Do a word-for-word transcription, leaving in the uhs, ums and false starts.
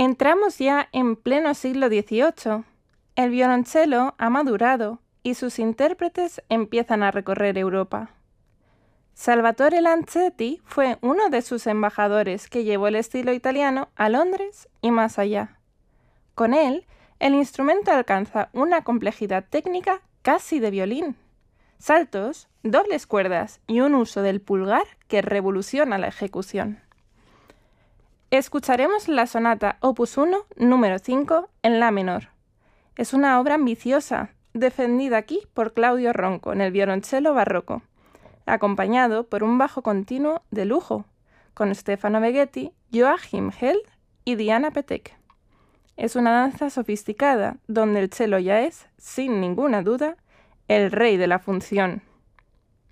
Entramos ya en pleno siglo dieciocho. El violonchelo ha madurado y sus intérpretes empiezan a recorrer Europa. Salvatore Lancetti fue uno de sus embajadores que llevó el estilo italiano a Londres y más allá. Con él, el instrumento alcanza una complejidad técnica casi de violín. Saltos, dobles cuerdas y un uso del pulgar que revoluciona la ejecución. Escucharemos la sonata Opus uno, número cinco, en la menor. Es una obra ambiciosa, defendida aquí por Claudio Ronco en el violonchelo barroco, acompañado por un bajo continuo de lujo, con Stefano Beghetti, Joachim Held y Diana Petek. Es una danza sofisticada, donde el cello ya es, sin ninguna duda, el rey de la función.